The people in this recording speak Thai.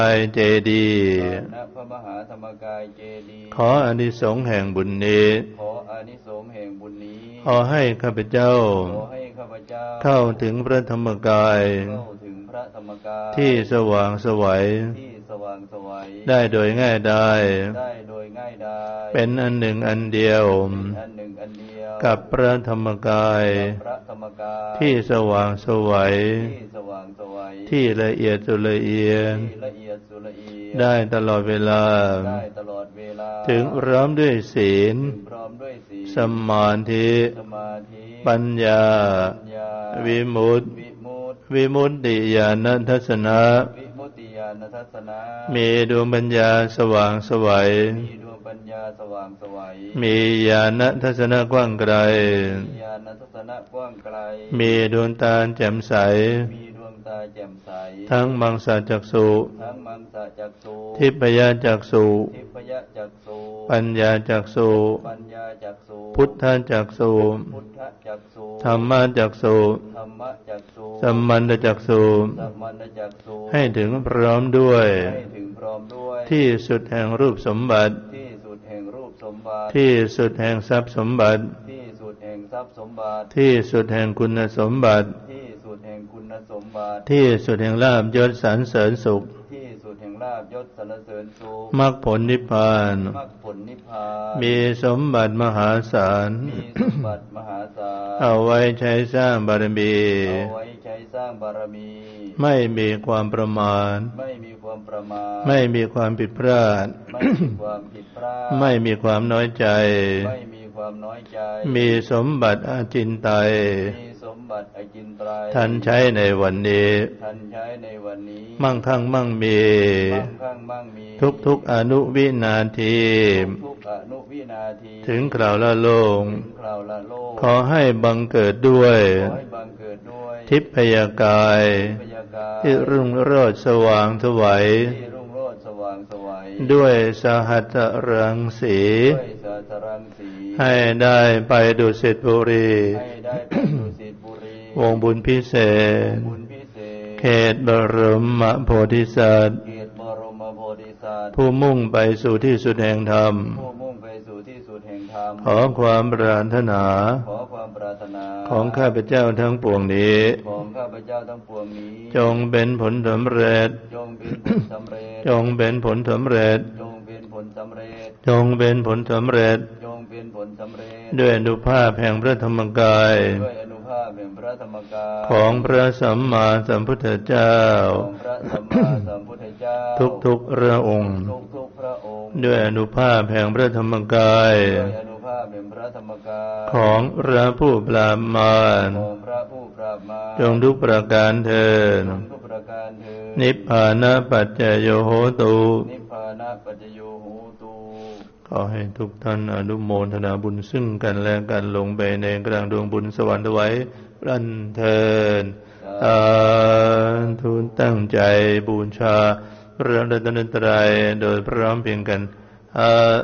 เจดีย์ณพระมหาธรรมกายเจดีย์ขออานิสงส์แห่งบุญนี้ขออานิสงส์แห่งบุญนี้ขอให้ข้าพเจ้าเข้าถึงพระธรรมกายที่สว่างไสวได้โดยง่ายดายเป็นอันหนึ่งอันเดียวกับพระธรรมกายที่สว่างไสวที่ละเอียดสุดละเอียดได้ตลอดเวลาถึงพร้อมด้วยศีลสมาธิปัญญาวิมุตติญาณทัศนะมีดวงปัญญาสว่างไสวมีญาณทัศนะกว้างไกลมีดวงตาแจ่มใสทั้งมังสจักษุทิพยจักษุปัญญาจักษุพุทธจักษุธรรมจักษุสัมมันตจักษุให้ถึงพร้อมด้วยที่สุดแห่งรูปสมบัติที่สุดแห่งทรัพย์สมบัติที่สุดแห่งคุณสมบัติที่สุดแห่งลาภยศสรรเสริญสุขมรรคผลนิพพานมีสมบัติมหาศาลเอาไว้ใช้สร้างบารมีไม่มีความประมาทไม่มีความผิดพลาดไม่มีความน้อยใจมีสมบัติอาจินไตยท่านใช้ในวันนี้มั่งคั่งมั่งมีทุกอนุวินาทีถึงคราวละโลกขอให้บังเกิดด้วยทิพยกายที่รุ่งโรจน์สว่างไสวด้วยสหัสรังสีให้ได้ไปดุสิตบุรีวงบุญพิเศษเขตบรมโพธิสัตว์ผู้มุ่งไปสู่ที่สุดแห่งธรรมขอความปรารถนาของข้าพเจ้าทั้งปวงนี้จงเป็นผลสำเร็จจงเป็นผลสำเร็จจงเป็นผลสำเร็จด้วยอนุภาพแห่งพระธรรมกายของพระสัมมาสัมพุทธเจ้าทุกพระองค์ด้วยอนุภาพแห่งพระธรรมกายของพระผู้ปราบมารจงทุกประการเถิดนิพพานะปัจจโยโหตุขอให้ทุกท่านอนุโมทนาบุญซึ่งกันและกันลงไปในกลางดวงบุญสวรรค์ไว้รันเทินทูลตั้งใจบูชาพระรัตนตรัยโดยพร้อมเพรียงกัน